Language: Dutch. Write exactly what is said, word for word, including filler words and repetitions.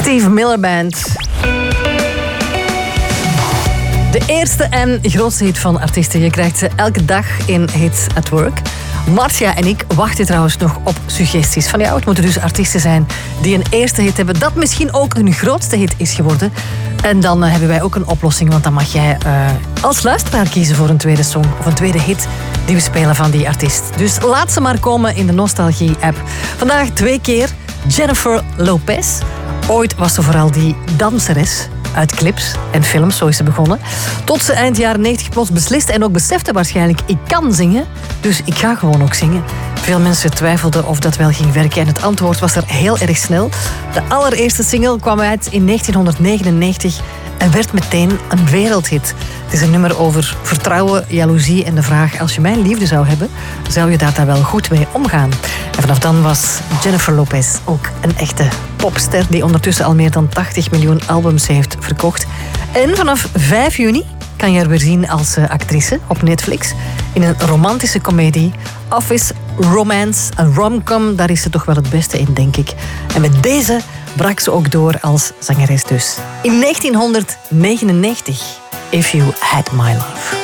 Steve Miller Band. De eerste en grootste hit van artiesten. Je krijgt ze elke dag in Hits at Work. Marcia en ik wachten trouwens nog op suggesties van jou. Het moeten dus artiesten zijn die een eerste hit hebben. Dat misschien ook hun grootste hit is geworden. En dan uh, hebben wij ook een oplossing. Want dan mag jij uh, als luisteraar kiezen voor een tweede song of een tweede hit die we spelen van die artiest. Dus laat ze maar komen in de Nostalgie-app. Vandaag twee keer Jennifer Lopez. Ooit was ze vooral die danseres uit clips en films, zo is ze begonnen. Tot ze eind jaren negentig plots besliste en ook besefte waarschijnlijk, ik kan zingen, dus ik ga gewoon ook zingen. Veel mensen twijfelden of dat wel ging werken en het antwoord was er heel erg snel. De allereerste single kwam uit in negentienhonderdnegenennegentig en werd meteen een wereldhit. Het is een nummer over vertrouwen, jaloezie en de vraag, als je mijn liefde zou hebben, zou je daar dan wel goed mee omgaan? En vanaf dan was Jennifer Lopez ook een echte popster die ondertussen al meer dan tachtig miljoen albums heeft verkocht. En vanaf vijf juni kan je haar weer zien als actrice op Netflix in een romantische komedie, Office Romance, een rom-com, daar is ze toch wel het beste in, denk ik. En met deze brak ze ook door als zangeres dus. In negentienhonderdnegenennegentig, If You Had My Love.